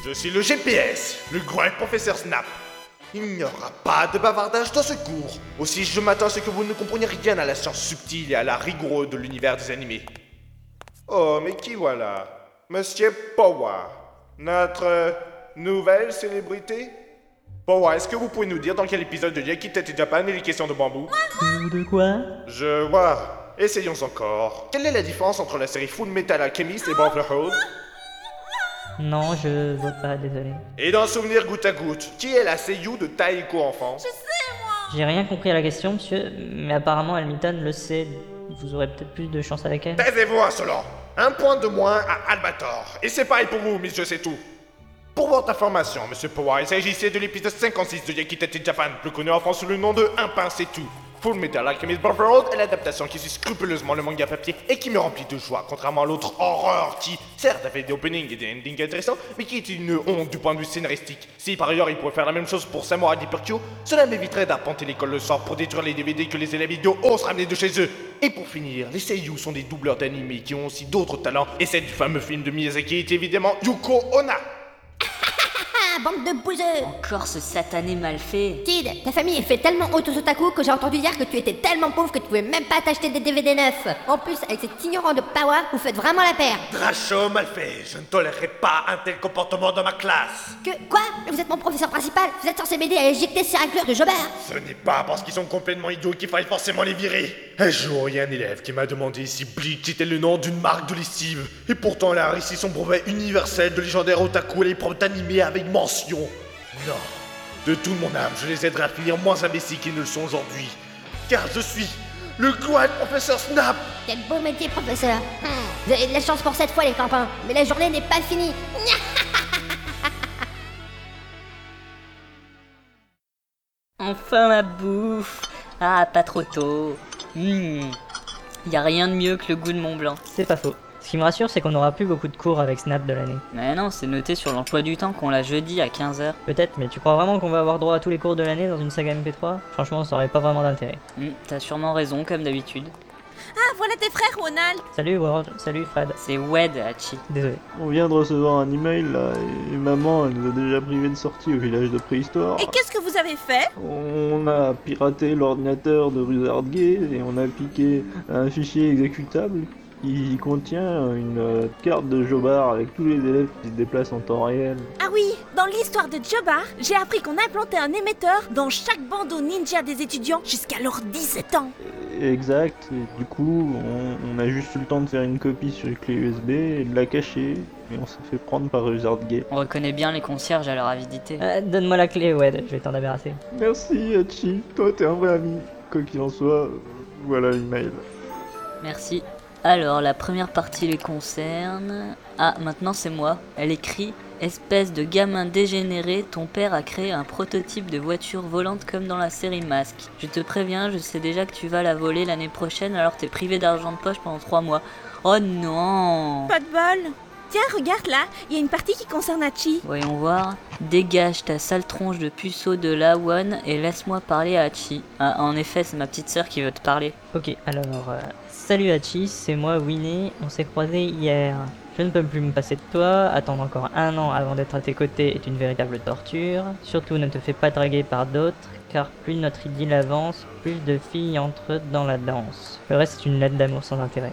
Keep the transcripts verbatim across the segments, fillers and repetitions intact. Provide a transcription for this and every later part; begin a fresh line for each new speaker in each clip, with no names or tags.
Je suis le G P S, le grand professeur Snap. Il n'y aura pas de bavardage dans ce cours. Aussi, je m'attends à ce que vous ne compreniez rien à la science subtile et à la rigoureux de l'univers des animés. Oh, mais qui voilà? Monsieur Powa, notre euh, nouvelle célébrité? Powa, est-ce que vous pouvez nous dire dans quel épisode de Yakitate Japan il est question de bambou?
Ou de quoi?
Je vois. Essayons encore. Quelle est la différence entre la série Full Metal Alchemist et Brotherhood?
Non, je vois pas, désolé.
Et dans Souvenir goutte à goutte, qui est la seiyuu de Taiko enfant?
J'ai rien compris à la question, monsieur, mais apparemment Almiton le sait. Vous aurez peut-être plus de chance avec elle.
Taisez-vous, insolent! Un point de moins à Albator. Et c'est pareil pour vous, Miss Je sais tout. Pour votre information, Monsieur Powa, il s'agissait de l'épisode cinquante-six de Yakitate Japan, plus connu en France sous le nom de Un pain c'est tout. Full Metal Alchemist Brotherhood est l'adaptation qui suit scrupuleusement le manga papier et qui me remplit de joie, contrairement à l'autre horreur qui, certes, avait des openings et des endings intéressants, mais qui est une honte du point de vue scénaristique. Si par ailleurs il pouvait faire la même chose pour Samurai Deeper, cela m'éviterait d'arpenter l'école le soir pour détruire les D V D que les élèves idiots osent ramener de chez eux. Et pour finir, les seiyuu sont des doubleurs d'animés qui ont aussi d'autres talents, et celle du fameux film de Miyazaki est évidemment Yuko Onna.
Ah, bande de bouseux!
Encore ce satané mal fait.
Tid, ta famille est fait tellement haute aux otaku que j'ai entendu dire que tu étais tellement pauvre que tu pouvais même pas t'acheter des D V D neufs. En plus, avec cet ignorant de Powa, vous faites vraiment la paire.
Dracho mal fait, je ne tolérerai pas un tel comportement dans ma classe.
Que, quoi? Vous êtes mon professeur principal? Vous êtes censé m'aider à éjecter ces racleurs de Jobert?
Ce n'est pas parce qu'ils sont complètement idiots qu'il faille forcément les virer. Un jour, il y a un élève qui m'a demandé si Bleach était le nom d'une marque de lessive. Et pourtant, elle a réussi son brevet universel de légendaire otaku et les profs d'animé avec mention. Non, de tout mon âme, je les aiderai à finir moins imbéciles qu'ils ne le sont aujourd'hui. Car je suis le grand professeur Snap.
Quel beau métier, professeur. Hmm. Vous avez de la chance pour cette fois, les campins. Mais la journée n'est pas finie.
Enfin la bouffe. Ah, pas trop tôt. Hmm. Y a rien de mieux que le goût de Mont Blanc.
C'est pas faux. Ce qui me rassure, c'est qu'on n'aura plus beaucoup de cours avec Snap de l'année.
Mais non, c'est noté sur l'emploi du temps qu'on l'a jeudi à quinze heures.
Peut-être, mais tu crois vraiment qu'on va avoir droit à tous les cours de l'année dans une saga M P trois? Franchement, ça aurait pas vraiment d'intérêt.
Hmm, t'as sûrement raison, comme d'habitude.
Ah, voilà tes frères, Ronald.
Salut World, salut Fred.
C'est Wed, Hachi.
Désolé.
On vient de recevoir un email là, et maman elle nous a déjà privé de sortie au village de préhistoire.
Et qu'est-ce que vous avez fait?
On a piraté l'ordinateur de Ruzardgate et on a piqué un fichier exécutable qui contient une euh, carte de Jobard avec tous les élèves qui se déplacent en temps réel.
Ah oui, dans l'histoire de Jobar, j'ai appris qu'on implantait un émetteur dans chaque bandeau ninja des étudiants jusqu'à leurs dix-sept ans.
Exact, et du coup on, on a juste eu le temps de faire une copie sur une clé U S B et de la cacher, et on s'est fait prendre par Ruzardgate.
On reconnaît bien les concierges à leur avidité.
Euh, Donne-moi la clé, ouais, je vais t'en débarrasser.
Merci Hachi, toi t'es un vrai ami. Quoi qu'il en soit, voilà l'email.
Merci. Alors, la première partie les concerne... Ah, maintenant c'est moi. Elle écrit « Espèce de gamin dégénéré, ton père a créé un prototype de voiture volante comme dans la série Mask. Je te préviens, je sais déjà que tu vas la voler l'année prochaine, alors t'es privé d'argent de poche pendant trois mois. Oh non !»
Pas de bol. Tiens, regarde là, il y a une partie qui concerne Hachi.
Voyons voir. Dégage ta sale tronche de puceau de Lawan et laisse-moi parler à Hachi. Ah, en effet, c'est ma petite sœur qui veut te parler.
Ok, alors... Euh, salut Hachi, c'est moi Winnie, on s'est croisés hier. Je ne peux plus me passer de toi, attendre encore un an avant d'être à tes côtés est une véritable torture. Surtout ne te fais pas draguer par d'autres, car plus notre idylle avance, plus de filles entrent dans la danse. Le reste est une lettre d'amour sans intérêt.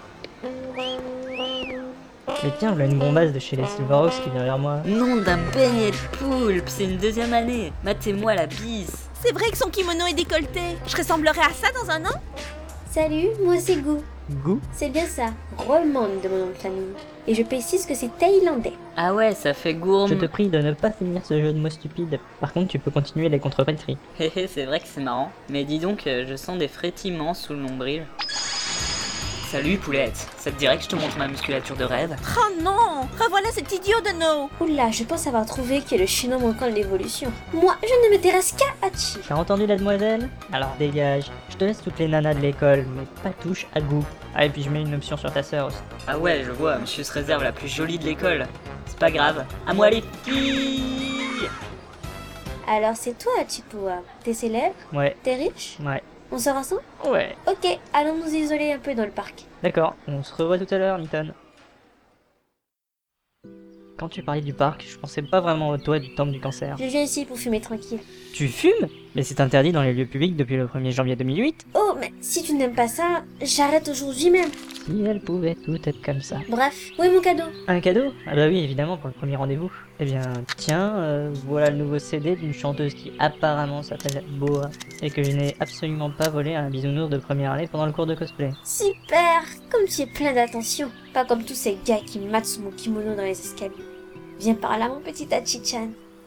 Mais tiens, voilà une bombasse de chez les Silverhawks qui est derrière moi.
Nom d'un beignet de poulpe, c'est une deuxième année. Matez-moi la bise.
C'est vrai que son kimono est décolleté. Je ressemblerai à ça dans un an?
Salut, moi c'est Gu.
Gu?
C'est bien ça, Rollman de mon nom de famille. Et je précise que c'est thaïlandais.
Ah ouais, ça fait gourme.
Je te prie de ne pas finir ce jeu de mots stupide. Par contre, tu peux continuer les contrepétries.
Hé hé, c'est vrai que c'est marrant. Mais dis donc, euh, je sens des frétillements sous le nombril. Salut poulette, ça te dirait que je te montre ma musculature de rêve?
Oh non! Revoilà cet idiot de No!
Oula, je pense avoir trouvé qui est le chaînon manquant de l'évolution. Moi, je ne m'intéresse qu'à Hachi.
T'as entendu la demoiselle? Alors dégage. Je te laisse toutes les nanas de l'école, mais pas touche à Goût. Ah et puis je mets une option sur ta sœur aussi.
Ah ouais, je vois, monsieur se réserve la plus jolie de l'école. C'est pas grave. À moi les filles!
Alors c'est toi Hachi Powa. T'es célèbre?
Ouais,
T'es riche?
ouais,
On sort ensemble?
ouais.
Ok, allons nous isoler un peu dans le parc.
D'accord, on se revoit tout à l'heure, Newton. quand tu parlais du parc, je pensais pas vraiment au toit du temple du cancer.
Je viens ici pour fumer tranquille.
Tu fumes? Mais c'est interdit dans les lieux publics depuis le premier janvier deux mille huit.
Oh, mais si tu n'aimes pas ça, j'arrête aujourd'hui même.
Si elle pouvait tout être comme ça.
Bref, où est mon cadeau?
Un cadeau? Ah bah oui, évidemment, pour le premier rendez-vous. Eh bien, tiens, euh, voilà le nouveau C D d'une chanteuse qui apparemment s'appelle Boa, et que je n'ai absolument pas volé à un bisounours de première année pendant le cours de cosplay.
Super, comme tu es plein d'attention. Pas comme tous ces gars qui matent sous mon kimono dans les escaliers. Viens par là, mon petit Hachi-chan.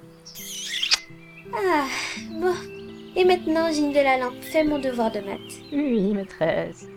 Ah, bon. Et maintenant, Jeanne de la Lampe, fais mon devoir de maths.
Oui, maîtresse.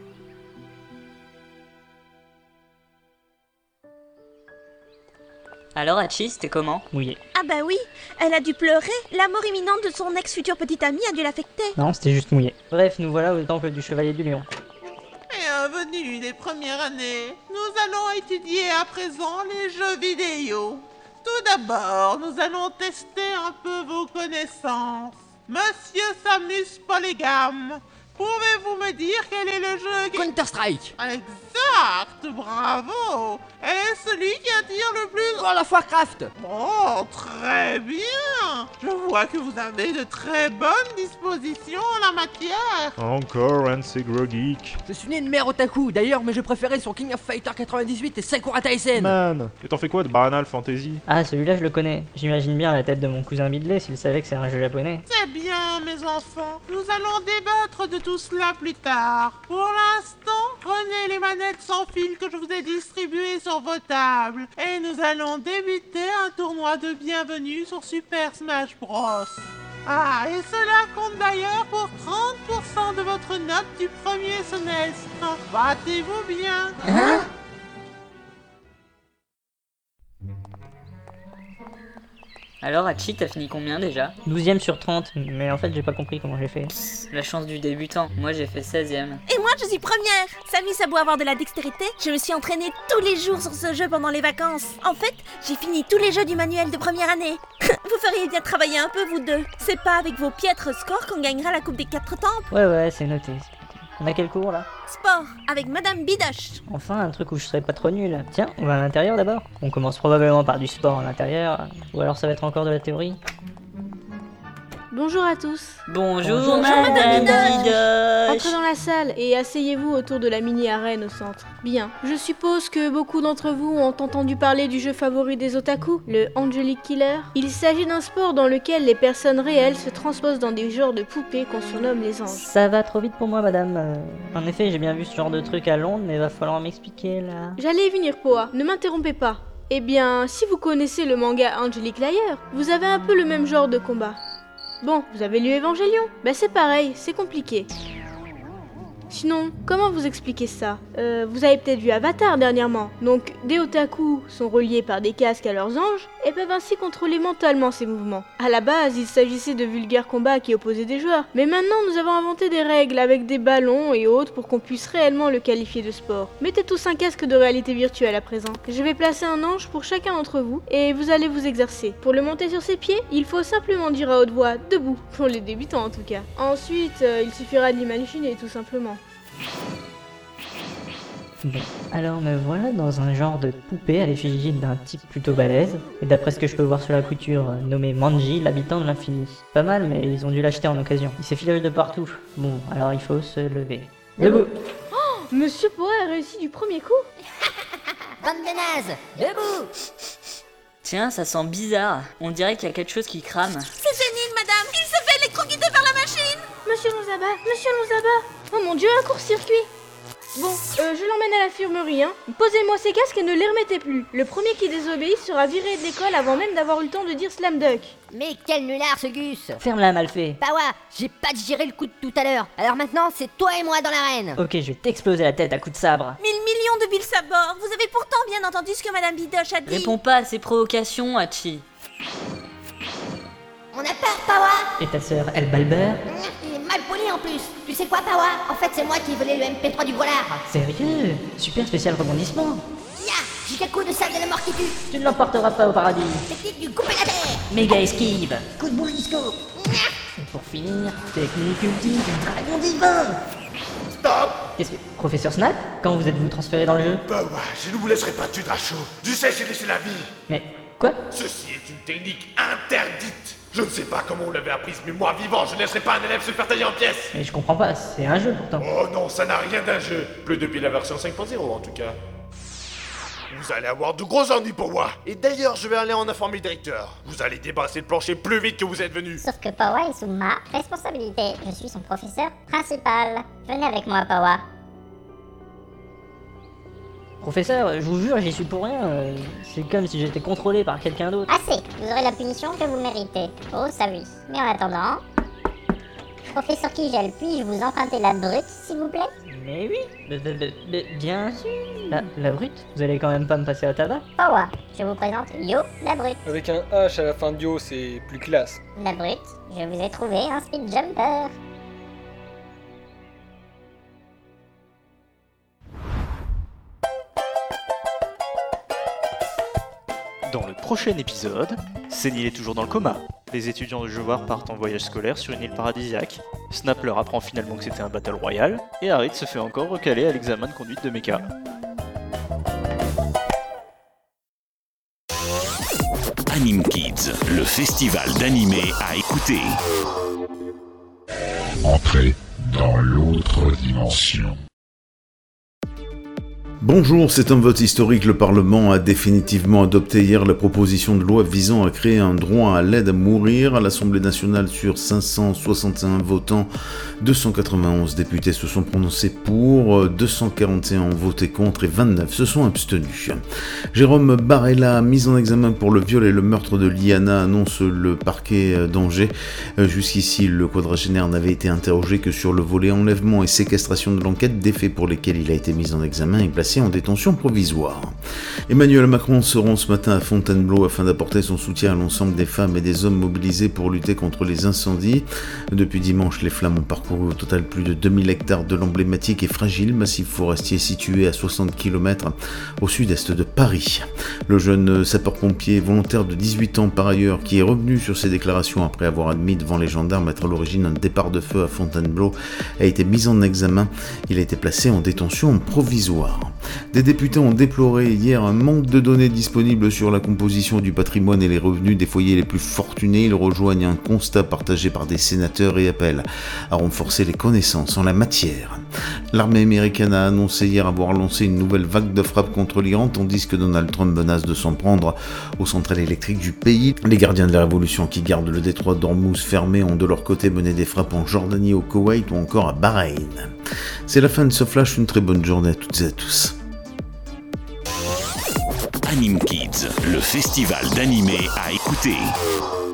Alors Hachi, c'était comment?
Mouillé.
Ah bah oui, elle a dû pleurer. La mort imminente de son ex-futur petit ami a dû l'affecter.
Non, c'était juste mouillé. Bref, nous voilà au temple du Chevalier du Lion.
Bienvenue les premières années. Nous allons étudier à présent les jeux vidéo. Tout d'abord, nous allons tester un peu vos connaissances. Monsieur Samus Polygame, pouvez-vous me dire quel est le jeu qui...
Counter-Strike.
Exact, bravo. Et celui qui attire le plus...
World of Warcraft.
Oh, très bien. Je vois que vous avez de très bonnes dispositions en la matière.
Encore un de ces gros geeks.
Je suis né de mère otaku, d'ailleurs, mais je préférais son King of Fighter quatre-vingt-dix-huit et Sakura Taisen.
Man, et t'en fais quoi de Banal Fantasy?
Ah, celui-là, je le connais. J'imagine bien la tête de mon cousin Bidley s'il savait que c'est un jeu japonais.
C'est bien, mes enfants. Nous allons débattre de tout cela plus tard. Pour l'instant, prenez les manettes sans fil que je vous ai distribuées sur vos tables. Et nous allons débuter un tournoi de bienvenue sur Super Smash Bros. Ah, et cela compte d'ailleurs pour trente pour cent de votre note du premier semestre. Battez-vous bien.
Hein?
Alors Hachi, t'as fini combien déjà?
douzième sur trente, mais en fait j'ai pas compris comment j'ai fait.
La chance du débutant, moi j'ai fait seizième.
Et moi, je suis première. Samus a beau avoir de la dextérité, je me suis entraînée tous les jours sur ce jeu pendant les vacances. En fait, j'ai fini tous les jeux du manuel de première année. Vous feriez bien travailler un peu, vous deux. C'est pas avec vos piètres scores qu'on gagnera la Coupe des Quatre Temples.
Ouais ouais, c'est noté. On a quel cours là?
Sport, avec Madame Bidoche.
Enfin, un truc où je serais pas trop nul. Tiens, on va à l'intérieur d'abord. On commence probablement par du sport à l'intérieur, ou alors ça va être encore de la théorie.
Bonjour à tous.
Bonjour,
Bonjour,
Madame
Madame
Bidoche.
Entrez dans la salle et asseyez-vous autour de la mini-arène au centre. Bien. Je suppose que beaucoup d'entre vous ont entendu parler du jeu favori des otaku, le Angelic Killer. Il s'agit d'un sport dans lequel les personnes réelles se transposent dans des genres de poupées qu'on surnomme les anges.
Ça va trop vite pour moi, madame. Euh, en effet, j'ai bien vu ce genre de truc à Londres, mais va falloir m'expliquer là.
J'allais y venir, Poa. Ne m'interrompez pas. Eh bien, si vous connaissez le manga Angelic Killer, vous avez un peu le même genre de combat. Bon, vous avez lu Evangelion? Bah c'est pareil, c'est compliqué. Sinon, comment vous expliquez ça? euh, Vous avez peut-être vu Avatar dernièrement. Donc, des otaku sont reliés par des casques à leurs anges et peuvent ainsi contrôler mentalement ces mouvements. À la base, il s'agissait de vulgaires combats qui opposaient des joueurs. Mais maintenant, nous avons inventé des règles avec des ballons et autres pour qu'on puisse réellement le qualifier de sport. Mettez tous un casque de réalité virtuelle à présent. Je vais placer un ange pour chacun d'entre vous et vous allez vous exercer. Pour le monter sur ses pieds, il faut simplement dire à haute voix « debout », pour les débutants en tout cas. Ensuite, euh, il suffira de l'imaginer tout simplement.
Bon, alors me voilà dans un genre de poupée à l'effigie d'un type plutôt balèze, et d'après ce que je peux voir sur la couture, euh, nommé Manji, l'habitant de l'infini. Pas mal, mais ils ont dû l'acheter en occasion. Il s'effilage de partout. Bon, alors il faut se lever. Debout.
Oh, Monsieur Poa a réussi du premier coup.
Bande de nazes, debout.
Tiens, ça sent bizarre. On dirait qu'il y a quelque chose qui crame.
C'est génial, madame. Il se fait électrocuter par la machine.
Monsieur Nozaba, Monsieur Nozaba. Oh mon dieu, un court-circuit. Bon, euh, je l'emmène à l'infirmerie, hein. Posez-moi ces casques et ne les remettez plus. Le premier qui désobéit sera viré de l'école avant même d'avoir eu le temps de dire slam duck.
Mais quel nulard ce Gus.
Ferme-la, mal fait.
Pawa, j'ai pas digéré le coup de tout à l'heure. Alors maintenant, c'est toi et moi dans l'arène.
Ok, je vais t'exploser la tête à coups de sabre.
Mille millions de billes sabord. Vous avez pourtant bien entendu ce que Madame Bidoche a dit.
Réponds pas à ces provocations, Hachi.
On a peur, Pawa.
Et ta sœur, elle balbert?
Il est mal poli en plus. Tu sais quoi, Pawa? En fait, c'est moi qui ai volé le M P trois du volard.
Sérieux? Super spécial rebondissement.
Ya, j'ai quelques coups de sable de la mort qui tue.
Tu ne l'emporteras pas au paradis.
Technique du couper la terre.
Méga esquive.
Coup de boule disco.
Et pour finir, technique ultime du dragon divin.
Stop.
Qu'est-ce que... Professeur Snap, quand vous êtes-vous transféré dans le jeu?
Bah ouais, je ne vous laisserai pas tuer Dracho. Du sais, j'ai laissé la vie.
Mais Quoi?
Ceci est une technique interdite. Je ne sais pas comment vous l'avez apprise, mais moi vivant, je ne laisserai pas un élève se faire tailler en pièces.
Mais je comprends pas, c'est un jeu pourtant.
Oh non, ça n'a rien d'un jeu. Plus depuis la version cinq point zéro en tout cas. Vous allez avoir de gros ennuis pour moi. Et d'ailleurs, je vais aller en informer le directeur. Vous allez débarrasser le plancher plus vite que vous êtes venu.
Sauf que Pawa est sous ma responsabilité. Je suis son professeur principal. Venez avec moi, Pawa.
Professeur, je vous jure, j'y suis pour rien. euh, C'est comme si j'étais contrôlé par quelqu'un d'autre.
Assez, vous aurez la punition que vous méritez. Oh, ça oui. Mais en attendant... Professeur Kigel, puis-je vous emprunter la brute, s'il vous plaît?
Mais oui, de- de- de- de- bien sûr. La, la brute, vous allez quand même pas me passer à tabac?
Pawa, je vous présente Yo, la brute.
Avec un H à la fin de Yo, c'est plus classe.
La brute, je vous ai trouvé un speed jumper.
Dans le prochain épisode, Sénile est toujours dans le coma. Les étudiants de Jeuvoir partent en voyage scolaire sur une île paradisiaque. Snap leur apprend finalement que c'était un battle royal. Et Harit se fait encore recaler à l'examen de conduite de Mecha.
Anime Kids, le festival d'animé à écouter.
Entrez dans l'autre dimension.
Bonjour, c'est un vote historique. Le Parlement a définitivement adopté hier la proposition de loi visant à créer un droit à l'aide à mourir. À l'Assemblée nationale, sur cinq cent soixante et un votants, deux cent quatre-vingt-onze députés se sont prononcés pour, deux cent quarante et un ont voté contre et vingt-neuf se sont abstenus. Jérôme Barella, mis en examen pour le viol et le meurtre de Liana, annonce le parquet d'Angers. Jusqu'ici, le quadragénaire n'avait été interrogé que sur le volet enlèvement et séquestration de l'enquête, des faits pour lesquels il a été mis en examen et placé en détention provisoire. Emmanuel Macron se rend ce matin à Fontainebleau afin d'apporter son soutien à l'ensemble des femmes et des hommes mobilisés pour lutter contre les incendies. Depuis dimanche, les flammes ont parcouru au total plus de deux mille hectares de l'emblématique et fragile massif forestier situé à soixante kilomètres au sud-est de Paris. Le jeune sapeur-pompier volontaire de dix-huit ans par ailleurs, qui est revenu sur ses déclarations après avoir admis devant les gendarmes être à l'origine d'un départ de feu à Fontainebleau, a été mis en examen. Il a été placé en détention provisoire. Des députés ont déploré hier un manque de données disponibles sur la composition du patrimoine et les revenus des foyers les plus fortunés. Ils rejoignent un constat partagé par des sénateurs et appellent à renforcer les connaissances en la matière. L'armée américaine a annoncé hier avoir lancé une nouvelle vague de frappes contre l'Iran, tandis que Donald Trump menace de s'en prendre aux centrales électriques du pays. Les gardiens de la révolution qui gardent le détroit d'Ormuz fermé ont de leur côté mené des frappes en Jordanie, au Koweït ou encore à Bahreïn. C'est la fin de ce flash, une très bonne journée à toutes et à tous.
Anime Kids, le festival d'animé à écouter.